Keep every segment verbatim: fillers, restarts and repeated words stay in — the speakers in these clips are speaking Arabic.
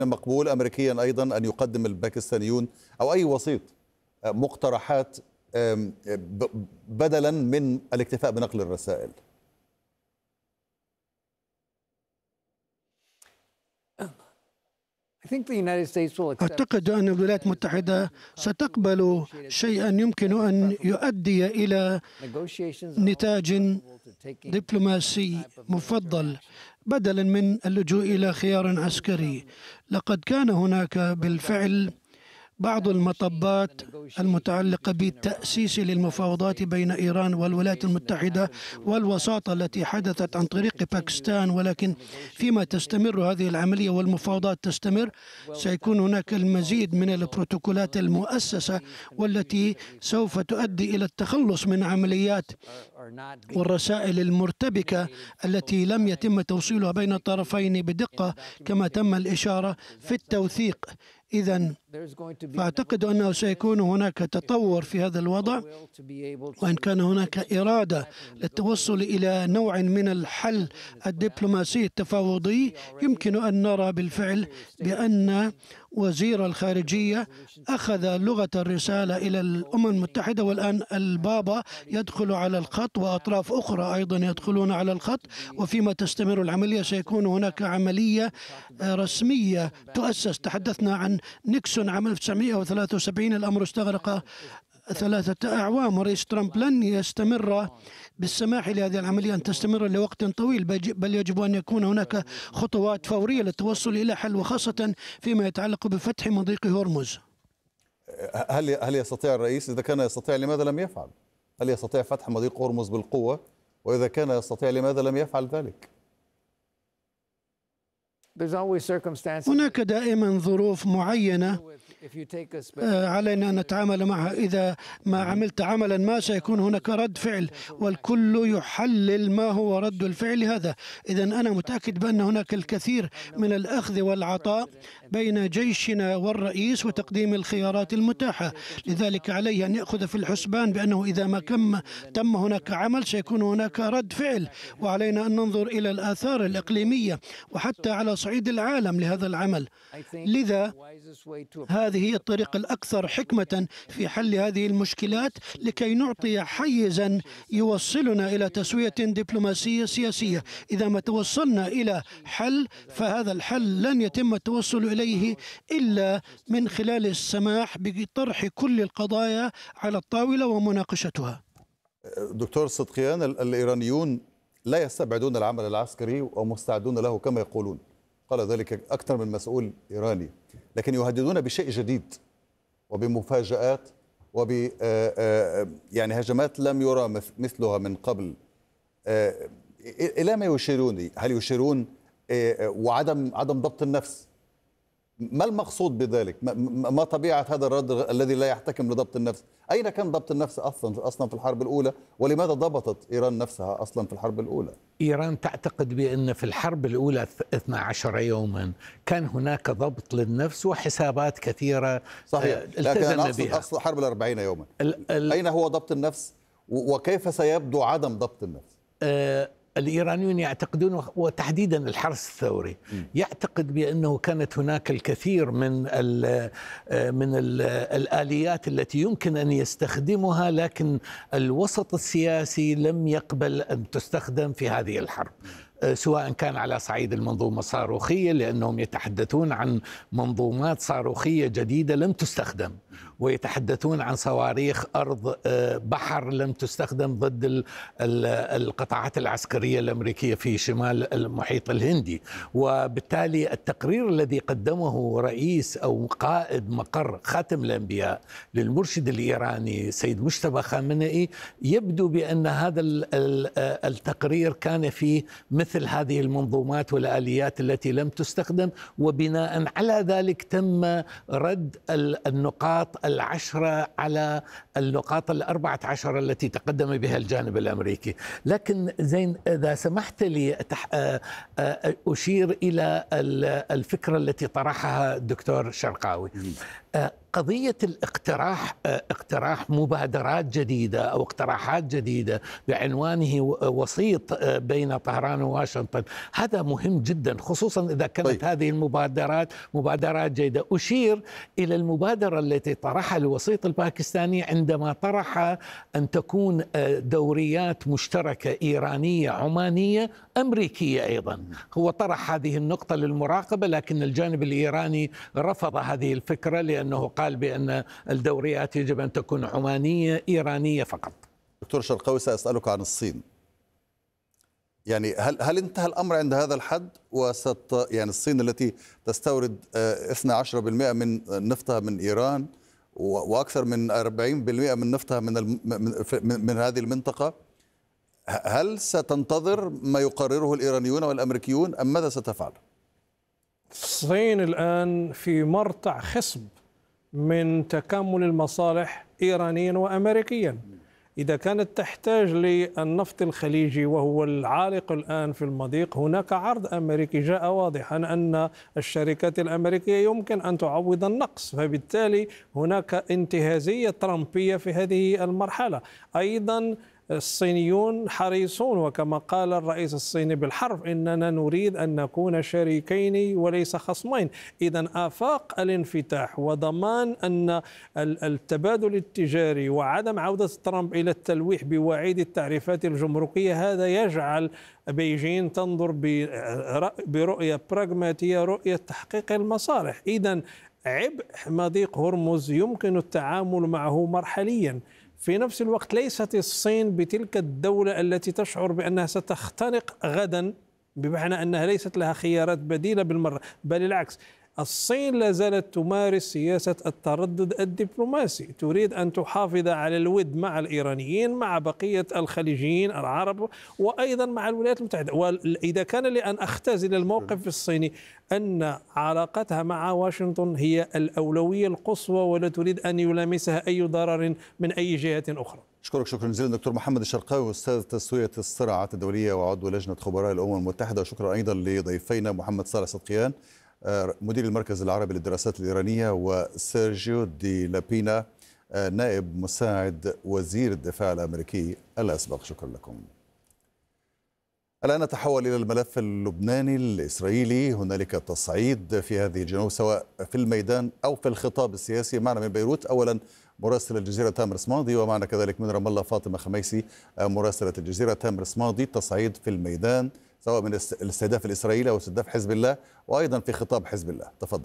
مقبول أمريكيا أيضا أن يقدم الباكستانيون أو أي وسيط مقترحات بدلا من الاكتفاء بنقل الرسائل؟ أعتقد أن الولايات المتحدة ستقبل شيئا يمكن أن يؤدي إلى نتاج دبلوماسي مفضل بدلا من اللجوء إلى خيار عسكري. لقد كان هناك بالفعل بعض المطبات المتعلقة بالتأسيس للمفاوضات بين إيران والولايات المتحدة والوساطة التي حدثت عن طريق باكستان، ولكن فيما تستمر هذه العملية والمفاوضات تستمر سيكون هناك المزيد من البروتوكولات المؤسسة والتي سوف تؤدي إلى التخلص من عمليات والرسائل المرتبكة التي لم يتم توصيلها بين الطرفين بدقة كما تم الإشارة في التوثيق. إذن فأعتقد أنه سيكون هناك تطور في هذا الوضع، وإن كان هناك إرادة للتوصل إلى نوع من الحل الدبلوماسي التفاوضي، يمكن أن نرى بالفعل بأن وزير الخارجية أخذ لغة الرسالة إلى الأمم المتحدة، والآن البابا يدخل على الخط وأطراف أخرى أيضا يدخلون على الخط. وفيما تستمر العملية سيكون هناك عملية رسمية تؤسس. تحدثنا عن نيكسون عام ألف وتسعمئة وثلاثة وسبعين، الأمر استغرق ثلاثة أعوام، ورئيس ترامب لن يستمر بالسماح لهذه العملية أن تستمر لوقت طويل، بل يجب أن يكون هناك خطوات فورية للتوصل إلى حل، وخاصة فيما يتعلق بفتح مضيق هرمز. هل هل يستطيع الرئيس؟ إذا كان يستطيع لماذا لم يفعل؟ هل يستطيع فتح مضيق هرمز بالقوة؟ وإذا كان يستطيع لماذا لم يفعل ذلك؟ هناك دائما ظروف معينة علينا أن نتعامل معها. إذا ما عملت عملا ما سيكون هناك رد فعل، والكل يحلل ما هو رد الفعل هذا. إذا أنا متأكد بأن هناك الكثير من الأخذ والعطاء بين جيشنا والرئيس وتقديم الخيارات المتاحة. لذلك عليه أن يأخذ في الحسبان بأنه إذا ما كم تم هناك عمل سيكون هناك رد فعل، وعلينا أن ننظر إلى الآثار الإقليمية وحتى على صعيد العالم لهذا العمل. لذا هذه هي الطريقة الأكثر حكمة في حل هذه المشكلات، لكي نعطي حيزا يوصلنا إلى تسوية دبلوماسية سياسية. إذا ما توصلنا إلى حل، فهذا الحل لن يتم التوصل إليه إلا من خلال السماح بطرح كل القضايا على الطاولة ومناقشتها. دكتور صدقيان، الإيرانيون لا يستبعدون العمل العسكري ومستعدون له كما يقولون، قال ذلك أكثر من مسؤول إيراني، لكن يهددون بشيء جديد وبمفاجآت وب يعني هجمات لم يرى مثلها من قبل. إلى ما يشيرون؟ هل يشيرون وعدم عدم ضبط النفس؟ ما المقصود بذلك؟ ما طبيعة هذا الرد الذي لا يحتكم لضبط النفس؟ أين كان ضبط النفس أصلا أصلا في الحرب الأولى؟ ولماذا ضبطت إيران نفسها أصلا في الحرب الأولى؟ إيران تعتقد بأن في الحرب الأولى اثنا عشر يوما كان هناك ضبط للنفس وحسابات كثيرة. صحيح، لكن أنا أقصد أصل حرب الأربعين يوما. ال ال أين هو ضبط النفس وكيف سيبدو عدم ضبط النفس؟ أه الإيرانيون يعتقدون، وتحديدا الحرس الثوري يعتقد بأنه كانت هناك الكثير من ال من ال الآليات التي يمكن أن يستخدمها، لكن الوسط السياسي لم يقبل أن تستخدم في هذه الحرب، سواء كان على صعيد المنظومة الصاروخية، لأنهم يتحدثون عن منظومات صاروخية جديدة لم تستخدم، ويتحدثون عن صواريخ أرض بحر لم تستخدم ضد القطاعات العسكرية الأمريكية في شمال المحيط الهندي. وبالتالي التقرير الذي قدمه رئيس أو قائد مقر خاتم الأنبياء للمرشد الإيراني سيد مجتبى خامنئي يبدو بأن هذا التقرير كان فيه مثل هذه المنظومات والآليات التي لم تستخدم، وبناء على ذلك تم رد النقاط العشرة على النقاط الأربعة عشر التي تقدم بها الجانب الأمريكي. لكن زين إذا سمحت لي أشير إلى الفكرة التي طرحها الدكتور شرقاوي. قضية الاقتراح اقتراح مبادرات جديدة أو اقتراحات جديدة بعنوانه وسيط بين طهران وواشنطن، هذا مهم جدا، خصوصا إذا كانت طيب. هذه المبادرات مبادرات جيدة. أشير إلى المبادرة التي طرحها الوسيط الباكستاني عندما طرح أن تكون دوريات مشتركة إيرانية عمانية أمريكية أيضا. هو طرح هذه النقطة للمراقبة، لكن الجانب الإيراني رفض هذه الفكرة لأنه قال بأن الدوريات يجب أن تكون عمانية إيرانية فقط. دكتور شرقاوي، سأسألك عن الصين. يعني هل هل انتهى الأمر عند هذا الحد؟ وست يعني الصين التي تستورد اثني عشر بالمئة من نفطها من إيران وأكثر من أربعين بالمئة من نفطها من من, من هذه المنطقة، هل ستنتظر ما يقرره الإيرانيون والأمريكيون أم ماذا ستفعل؟ الصين الآن في مرتع خصب من تكامل المصالح إيرانيا وأمريكيا. إذا كانت تحتاج للنفط الخليجي وهو العالق الآن في المضيق، هناك عرض أمريكي جاء واضحا أن الشركات الأمريكية يمكن أن تعوض النقص، فبالتالي هناك انتهازية ترامبية في هذه المرحلة. أيضا الصينيون حريصون، وكما قال الرئيس الصيني بالحرف إننا نريد أن نكون شريكين وليس خصمين. إذن آفاق الانفتاح وضمان أن التبادل التجاري وعدم عودة ترامب إلى التلويح بوعيد التعريفات الجمركية، هذا يجعل بيجين تنظر برؤية براغماتية، رؤية تحقيق المصالح. إذن عبء مضيق هرمز يمكن التعامل معه مرحليا. في نفس الوقت ليست الصين بتلك الدولة التي تشعر بأنها ستختنق غدا، بمعنى أنها ليست لها خيارات بديلة بالمرة، بل العكس. الصين لا زالت تمارس سياسة التردد الدبلوماسي، تريد أن تحافظ على الود مع الإيرانيين، مع بقية الخليجيين العرب، وأيضا مع الولايات المتحدة. وإذا كان لي أن أختزل الموقف الصيني أن علاقتها مع واشنطن هي الأولوية القصوى ولا تريد أن يلامسها أي ضرر من أي جهة أخرى. أشكرك شكرا جزيلا دكتور محمد الشرقاوي، أستاذ تسوية الصراعات الدولية وعضو لجنة خبراء الأمم المتحدة، وشكرا أيضا لضيفينا محمد صالح صدقيان مدير المركز العربي للدراسات الإيرانية، وسيرجيو دي لابينا نائب مساعد وزير الدفاع الأمريكي الأسبق. شكرا لكم. الآن نتحول إلى الملف اللبناني الإسرائيلي. هنالك تصعيد في هذه الجنوب سواء في الميدان أو في الخطاب السياسي. معنا من بيروت أولا مراسل الجزيرة تامر صمادي، ومعنا كذلك من رام الله فاطمة خميسي مراسلة الجزيرة. تامر صمادي، تصعيد في الميدان سواء من الاستهداف الإسرائيلي أو استهداف حزب الله، وأيضا في خطاب حزب الله، تفضل.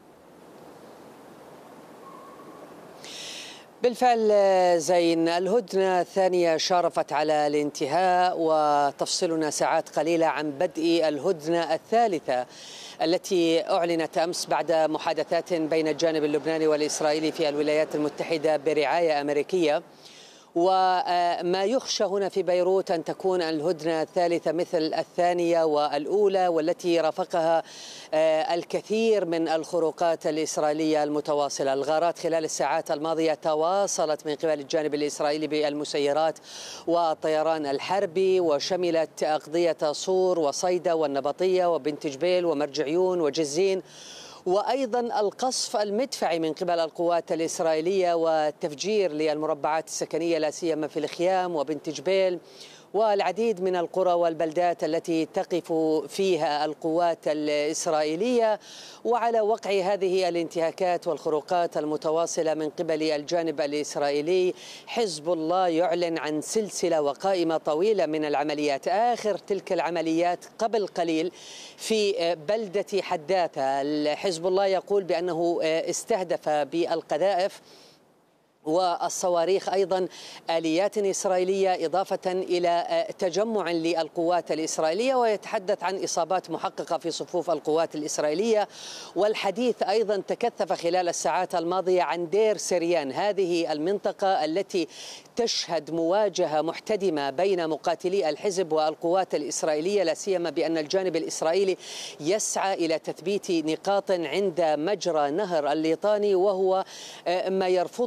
بالفعل زين، الهدنة الثانية شارفت على الانتهاء، وتفصلنا ساعات قليلة عن بدء الهدنة الثالثة التي أعلنت أمس بعد محادثات بين الجانب اللبناني والإسرائيلي في الولايات المتحدة برعاية أمريكية. وما يخشى هنا في بيروت أن تكون الهدنة الثالثة مثل الثانية والأولى، والتي رافقها الكثير من الخروقات الإسرائيلية المتواصلة. الغارات خلال الساعات الماضية تواصلت من قبل الجانب الإسرائيلي بالمسيرات والطيران الحربي، وشملت أقضية صور وصيدا والنبطية وبنت جبيل ومرجعيون وجزين، وأيضا القصف المدفعي من قبل القوات الإسرائيلية والتفجير للمربعات السكنية لا سيما في الخيام وبنت جبيل والعديد من القرى والبلدات التي تقف فيها القوات الإسرائيلية. وعلى وقع هذه الانتهاكات والخروقات المتواصلة من قبل الجانب الإسرائيلي، حزب الله يعلن عن سلسلة وقائمة طويلة من العمليات. آخر تلك العمليات قبل قليل في بلدة حداثة، حزب الله يقول بأنه استهدف بالقذائف والصواريخ أيضا آليات إسرائيلية، إضافة إلى تجمع للقوات الإسرائيلية، ويتحدث عن إصابات محققة في صفوف القوات الإسرائيلية. والحديث أيضا تكثف خلال الساعات الماضية عن دير سريان، هذه المنطقة التي تشهد مواجهة محتدمة بين مقاتلي الحزب والقوات الإسرائيلية، لا سيما بأن الجانب الإسرائيلي يسعى إلى تثبيت نقاط عند مجرى نهر الليطاني، وهو ما يرفضه مقاتلي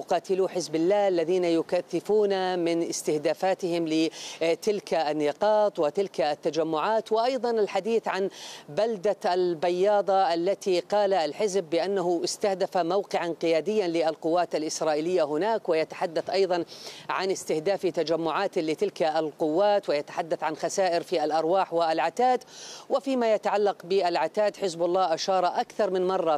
مقاتلو حزب الله الذين يكثفون من استهدافاتهم لتلك النقاط وتلك التجمعات، وأيضا الحديث عن بلدة البياضة التي قال الحزب بأنه استهدف موقعا قياديا للقوات الإسرائيلية هناك، ويتحدث أيضا عن استهداف تجمعات لتلك القوات، ويتحدث عن خسائر في الأرواح والعتاد. وفيما يتعلق بالعتاد، حزب الله أشار أكثر من مرة